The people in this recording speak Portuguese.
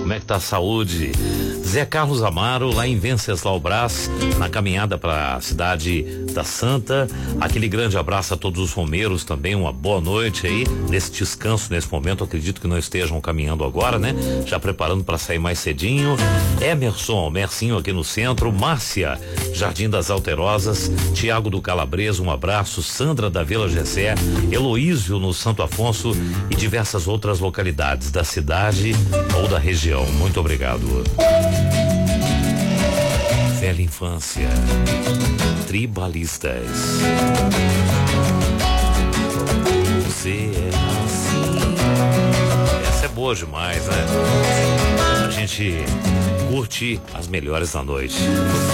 como é que tá a saúde? Zé Carlos Amaro, lá em Venceslau Brás, na caminhada para a cidade da Santa. Aquele grande abraço a todos os romeiros também, uma boa noite aí, nesse descanso, nesse momento. Acredito que não estejam caminhando agora, né? Já preparando para sair mais cedinho. Emerson, Mercinho aqui no centro. Márcia, Jardim das Alterosas. Tiago do Calabresa, um abraço. Sandra da Vila Gessé. Heloísio no Santo Afonso e diversas outras localidades da cidade ou da região. Muito obrigado. Velha infância. Tribalistas. Você é assim. Essa é boa demais, né? A gente curte as melhores da noite.